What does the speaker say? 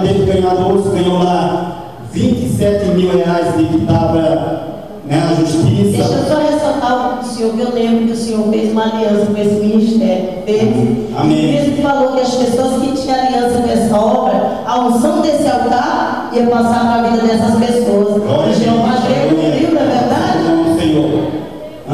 teve ganhadores, ganhou lá 27 mil reais que estava na justiça. Deixa eu só ressaltar o senhor, que eu lembro que o senhor fez uma aliança com esse ministério. Fez. Amém. E mesmo falou que as pessoas que tinham aliança com essa obra, a unção desse altar ia passar para a vida dessas pessoas.